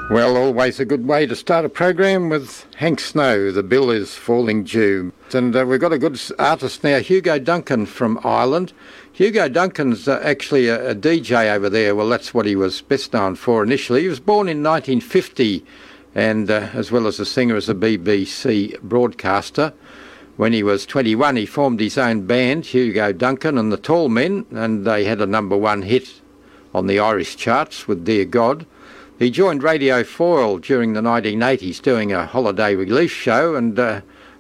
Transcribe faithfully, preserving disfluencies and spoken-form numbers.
Well, always a good way to start a program with Hank Snow, The Bill is Falling Due. And uh, we've got a good artist now, Hugo Duncan from Ireland. Hugo Duncan's uh, actually a, a D J over there. Well, that's what he was best known for initially. He was born in nineteen fifty and uh, as well as a singer as a B B C broadcaster. When he was twenty-one, he formed his own band, Hugo Duncan and the Tall Men, and they had a number one hit on the Irish charts with Dear God. He joined Radio Foil during the nineteen eighties doing a holiday relief show, and uh,